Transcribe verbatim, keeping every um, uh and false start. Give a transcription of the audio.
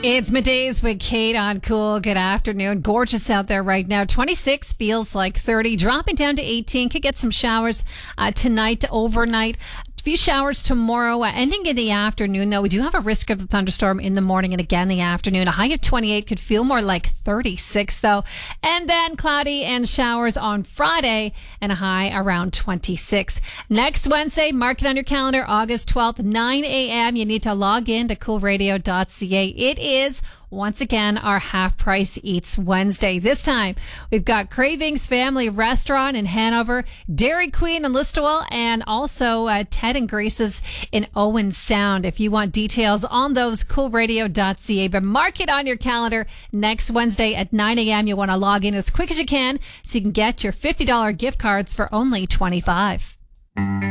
It's middays with Kate on Cool. Good afternoon. Gorgeous out there right now. twenty-six feels like thirty, dropping down to eighteen. Could get some showers uh, tonight, overnight. A few showers tomorrow, uh, ending in the afternoon, though. We do have a risk of a thunderstorm in the morning and again the afternoon. A high of twenty-eight, could feel more like thirty-six, though. And then cloudy and showers on Friday and a high around twenty-six. Next Wednesday, mark it on your calendar, August twelfth, nine a.m. You need to log in to cool radio dot c a. It is once again our Half Price Eats Wednesday. This time, we've got Cravings Family Restaurant in Hanover, Dairy Queen in Listowel, and also uh, Ted and Grace's in Owen Sound. If you want details on those, cool radio dot c a. But mark it on your calendar next Wednesday at nine a.m. You want to log in as quick as you can so you can get your fifty dollars gift cards for only twenty-five dollars.